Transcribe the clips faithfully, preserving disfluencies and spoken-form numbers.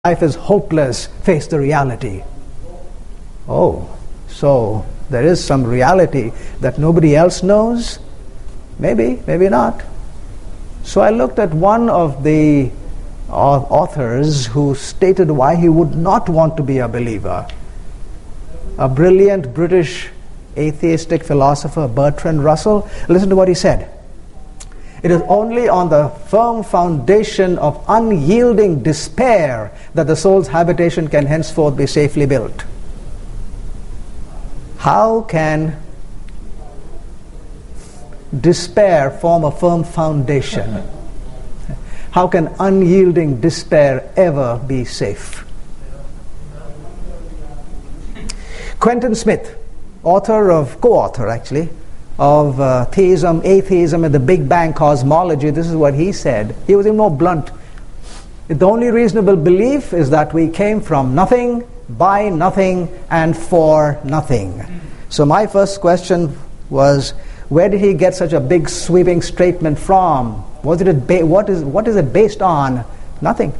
life is hopeless, face the reality. Oh, so there is some reality that nobody else knows? Maybe, maybe not. So I looked at one of the authors who stated why he would not want to be a believer. A brilliant British atheistic philosopher, Bertrand Russell. Listen to what he said. It is only on the firm foundation of unyielding despair that the soul's habitation can henceforth be safely built. How can despair form a firm foundation? How can unyielding despair ever be safe? Quentin Smith, author of, co-author actually, of uh, theism, atheism, and the Big Bang cosmology, this is what he said. He was even more blunt. The only reasonable belief is that we came from nothing, by nothing, and for nothing. So my first question was, where did he get such a big sweeping statement from? Was it ba- what is what is it based on? Nothing.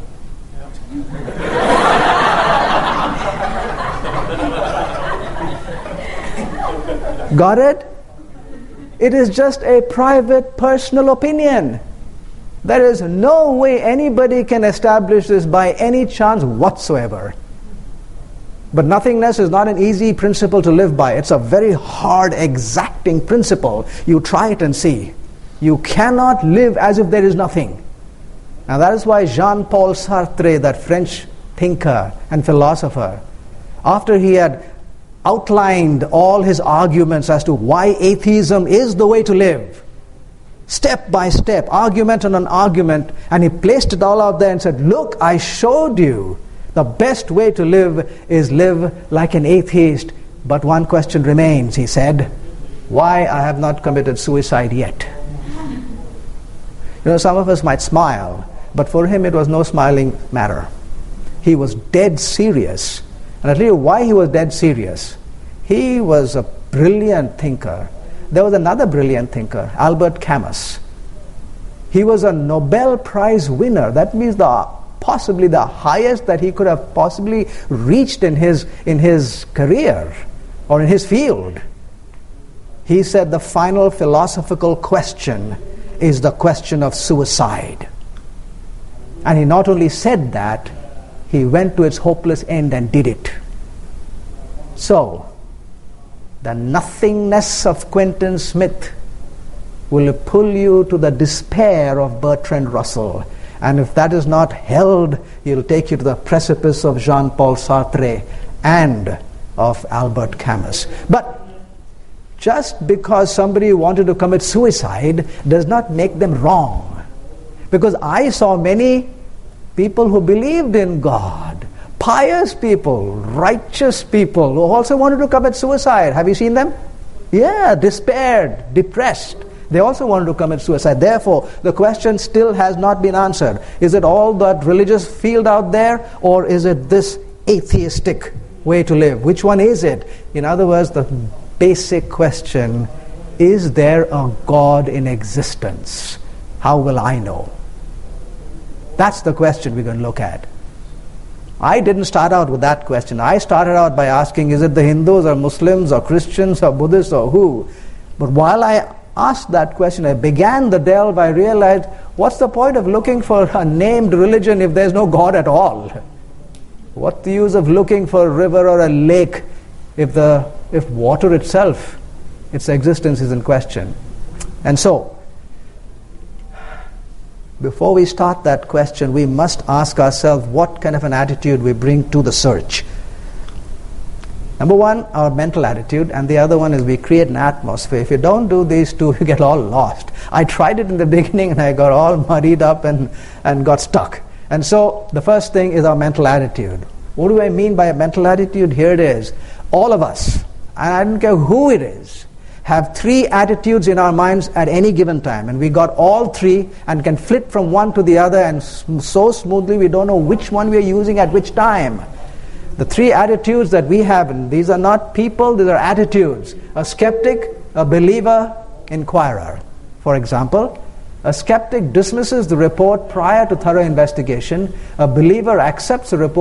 Got it? It is just a private, personal opinion. There is no way anybody can establish this by any chance whatsoever. But nothingness is not an easy principle to live by. It's a very hard, exacting principle. You try it and see. You cannot live as if there is nothing. Now that is why Jean-Paul Sartre, that French thinker and philosopher, after he had outlined all his arguments as to why atheism is the way to live, step by step, argument on an argument, and he placed it all out there and said, look, I showed you the best way to live is live like an atheist. But one question remains, he said, why I have not committed suicide yet. You know, some of us might smile, but for him it was no smiling matter. He was dead serious. And I'll tell you why he was dead serious. He was a brilliant thinker. There was another brilliant thinker, Albert Camus. He was a Nobel Prize winner. That means the possibly the highest that he could have possibly reached in his in his career or in his field. He said the final philosophical question is the question of suicide. And he not only said that, he went to its hopeless end and did it. So, the nothingness of Quentin Smith will pull you to the despair of Bertrand Russell. And if that is not held, it will take you to the precipice of Jean-Paul Sartre and of Albert Camus. But just because somebody wanted to commit suicide does not make them wrong. Because I saw many people who believed in God, pious people, righteous people, who also wanted to commit suicide. Have you seen them? Yeah, despaired, depressed. They also wanted to commit suicide. Therefore, the question still has not been answered. Is it all that religious field out there, or is it this atheistic way to live? Which one is it? In other words, the basic question, is there a God in existence? How will I know? That's the question we're going to look at. I didn't start out with that question. I started out by asking, is it the Hindus or Muslims or Christians or Buddhists or who? But while I asked that question, I began the delve, I realized, what's the point of looking for a named religion if there's no God at all? What's the use of looking for a river or a lake if the if water itself, its existence is in question? And so, before we start that question, we must ask ourselves what kind of an attitude we bring to the search. Number one, our mental attitude, and the other one is we create an atmosphere. If you don't do these two, you get all lost. I tried it in the beginning and I got all muddied up and, and got stuck. And so the first thing is our mental attitude. What do I mean by a mental attitude? Here it is. All of us, and I don't care who it is, have three attitudes in our minds at any given time, and we got all three and can flip from one to the other, and so smoothly we don't know which one we are using at which time. The three attitudes that we have, and these are not people, these are attitudes. A skeptic, a believer, inquirer. For example, A skeptic dismisses the report prior to thorough investigation. A believer accepts the report